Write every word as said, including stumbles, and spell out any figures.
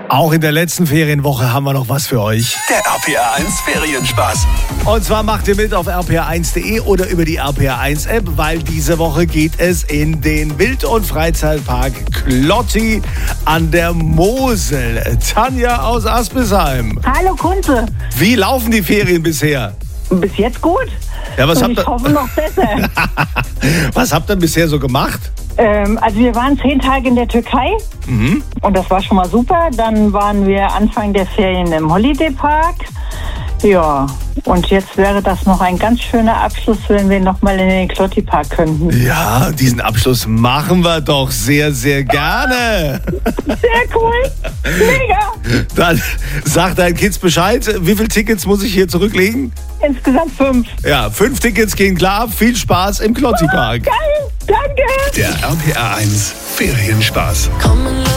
Auch in der letzten Ferienwoche haben wir noch was für euch. Der R P R eins Ferienspaß. Und zwar macht ihr mit auf r p r eins punkt de oder über die R P R eins App, weil diese Woche geht es in den Wild- und Freizeitpark Klotti an der Mosel. Tanja aus Aspesheim. Hallo Kunze. Wie laufen die Ferien bisher? Bis jetzt gut. Ja, was Und habt ich ihr, hoffe noch besser. was habt ihr bisher so gemacht? ähm, also wir waren zehn Tage in der Türkei Mhm. und das war schon mal super. Dann waren wir Anfang der Ferien im Holiday Park. Ja, und jetzt wäre das noch ein ganz schöner Abschluss, wenn wir noch mal in den Klotti Park könnten. Ja, diesen Abschluss machen wir doch sehr, sehr gerne. Sehr cool. Mega. Dann sag deinen Kids Bescheid. Wie viele Tickets muss ich hier zurücklegen? Insgesamt fünf. Ja, fünf Tickets gehen klar. Viel Spaß im Klotti Park. Geil. Danke. Der R P R eins Ferienspaß. Come and